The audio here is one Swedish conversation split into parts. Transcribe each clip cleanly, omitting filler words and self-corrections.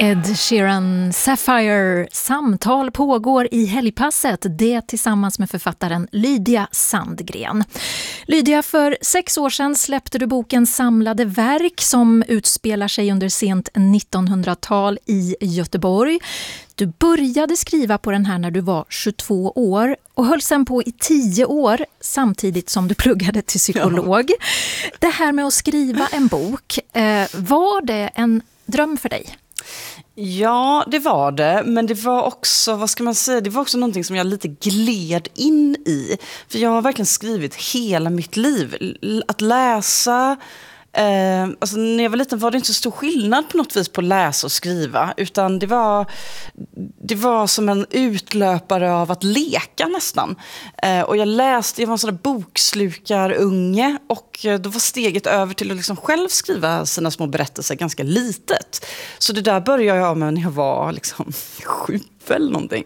Ed Sheeran, Sapphire. Samtal pågår i helgpasset, det tillsammans med författaren Lydia Sandgren. Lydia, för 6 år sedan släppte du boken Samlade verk som utspelar sig under sent 1900-tal i Göteborg. Du började skriva på den här när du var 22 år och höll sedan på i 10 år samtidigt som du pluggade till psykolog. Ja. Det här med att skriva en bok, var det en dröm för dig? Ja, det var det. Men det var också, vad ska man säga, det var också någonting som jag lite gled in i. För jag har verkligen skrivit hela mitt liv. Att läsa... alltså när jag var liten var det inte så stor skillnad på något vis på att läsa och skriva, utan det var som en utlöpare av att leka nästan. Och jag var en sån där bokslukar-unge, och då var steget över till att liksom själv skriva sina små berättelser ganska litet. Så det där började jag med när jag var liksom 7 eller någonting.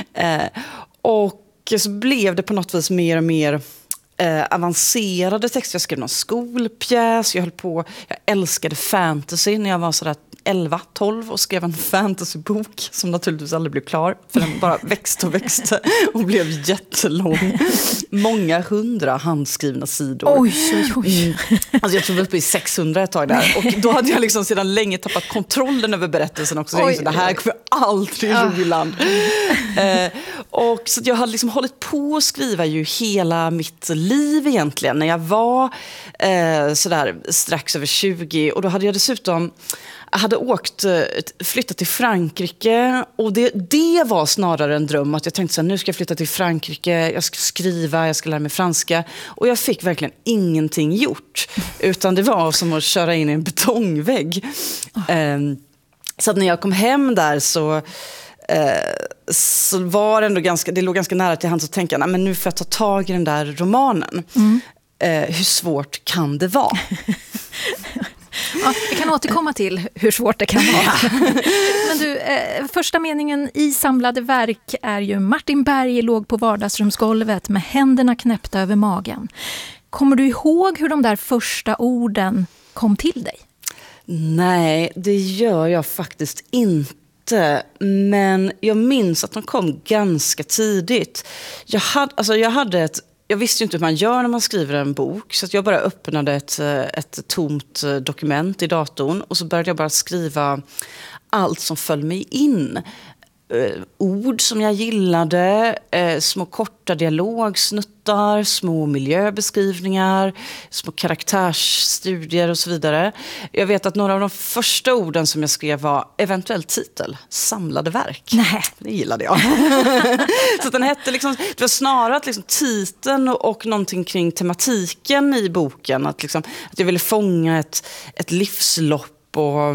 Och så blev det på något vis mer och mer avancerade texter. Jag skrev någon skolpjäs, jag älskade fantasy när jag var sådär 11-12 och skrev en fantasybok som naturligtvis aldrig blev klar, för den bara växte och blev jättelång. Många 100 handskrivna sidor. Oj. Alltså jag tror vi var uppe i 600 ett tag där, och då hade jag liksom sedan länge tappat kontrollen över berättelsen också. Så jag tänkte, det här kommer aldrig ro i land. Och så jag hade liksom hållit på att skriva ju hela mitt liv egentligen när jag var sådär strax över 20, och då hade jag dessutom flyttat till Frankrike, och det var snarare en dröm, att jag tänkte så här, nu ska jag flytta till Frankrike, jag ska skriva, jag ska lära mig franska, och jag fick verkligen ingenting gjort, utan det var som att köra in i en betongvägg. Så att när jag kom hem där så var det ändå det låg ganska nära till hands att tänka, nej, men nu får jag ta tag i den där romanen. Hur svårt kan det vara? Ja, vi kan återkomma till hur svårt det kan vara. Men du, första meningen i Samlade verk är ju: Martin Berg låg på vardagsrumsgolvet med händerna knäppta över magen. Kommer du ihåg hur de där första orden kom till dig? Nej, det gör jag faktiskt inte. Men jag minns att de kom ganska tidigt. Jag visste ju inte hur man gör när man skriver en bok, så att jag bara öppnade ett tomt dokument i datorn, och så började jag bara skriva allt som föll mig in. Ord som jag gillade, små korta dialogsnuttar, små miljöbeskrivningar, små karaktärsstudier och så vidare. Jag vet att några av de första orden som jag skrev var eventuell titel, Samlade verk. Nej. Det gillade jag. Så den hette liksom, det var snarare att liksom titeln och någonting kring tematiken i boken, att jag ville fånga ett livslopp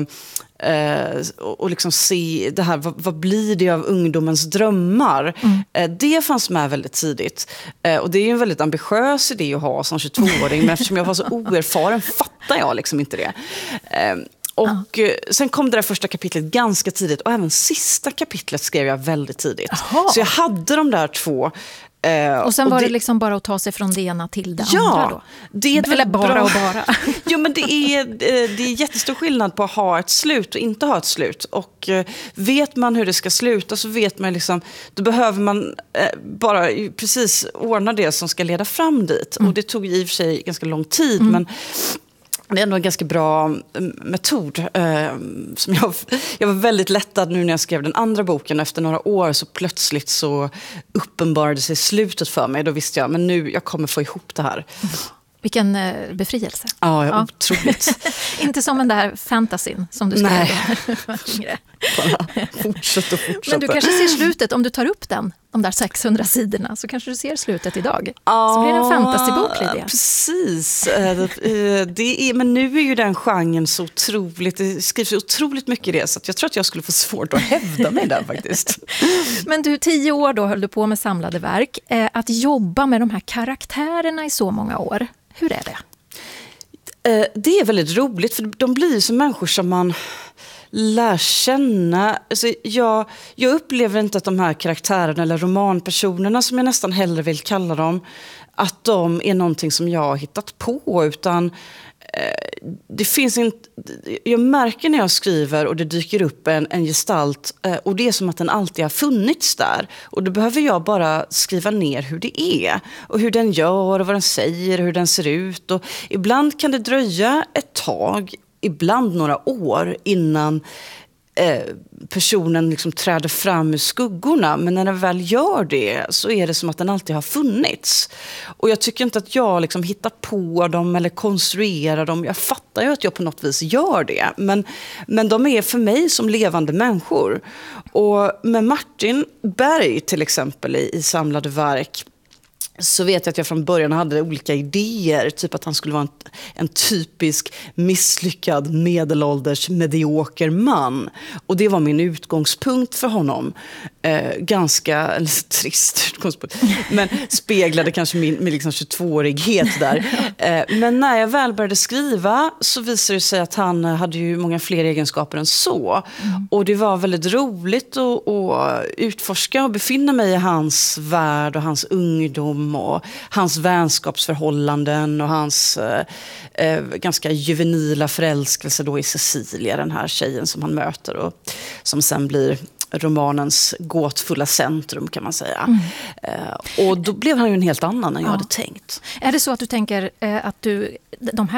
och liksom se det här, vad blir det av ungdomens drömmar. Det fanns med väldigt tidigt, och det är ju en väldigt ambitiös idé att ha som 22-åring, men eftersom jag var så oerfaren fattar jag liksom inte det. Och sen kom det där första kapitlet ganska tidigt, och även sista kapitlet skrev jag väldigt tidigt. Aha. Så jag hade de där 2. Och sen var det liksom bara att ta sig från det ena till det andra då? Det är eller bara. Jo, men det är jättestor skillnad på att ha ett slut och inte ha ett slut. Och vet man hur det ska sluta, så vet man liksom, då behöver man bara precis ordna det som ska leda fram dit. Och det tog i och för sig ganska lång tid, men det är ändå en ganska bra metod. Som jag var väldigt lättad nu när jag skrev den andra boken. Efter några år så plötsligt så uppenbarade sig slutet för mig. Då visste jag, men nu jag kommer få ihop det här. Vilken befrielse. Ja, otroligt. Inte som den där fantasyn som du skrev. Nej. Fortsätt. Men du kanske ser slutet, om du tar upp de där 600 sidorna, så kanske du ser slutet idag. Så blir det en fantasybok, Lydia. Precis. Men nu är ju den genren så otroligt, det skrivs så otroligt mycket i det, så att jag tror att jag skulle få svårt att hävda mig där faktiskt. Men du, 10 år då höll du på med Samlade verk. Att jobba med de här karaktärerna i så många år, hur är det? Det är väldigt roligt, för de blir som människor som man lär känna. Alltså jag upplever inte att de här karaktärerna eller romanpersonerna, som jag nästan hellre vill kalla dem, att de är någonting som jag har hittat på, utan det finns jag märker när jag skriver och det dyker upp en gestalt och det är som att den alltid har funnits där. Och då behöver jag bara skriva ner hur det är och hur den gör och vad den säger och hur den ser ut. Och ibland kan det dröja ett tag, ibland några år innan personen liksom träder fram ur skuggorna, men när den väl gör det så är det som att den alltid har funnits. Och jag tycker inte att jag liksom hittar på dem eller konstruerar dem. Jag fattar ju att jag på något vis gör det, men de är för mig som levande människor. Och med Martin Berg till exempel i samlade verk, så vet jag att jag från början hade olika idéer. Typ att han skulle vara en typisk misslyckad medelålders medioker man. Och det var min utgångspunkt för honom. Ganska trist utgångspunkt. Men speglade kanske min liksom 22-årighet där. Men när jag väl började skriva så visade det sig att han hade ju många fler egenskaper än så. Och det var väldigt roligt att utforska och befinna mig i hans värld och hans ungdom och hans vänskapsförhållanden och hans ganska juvenila förälskelse då i Cecilia, den här tjejen som han möter och som sen blir romanens gåtfulla centrum, kan man säga. Och då blev han ju en helt annan än jag hade tänkt. Är det så att du tänker att de här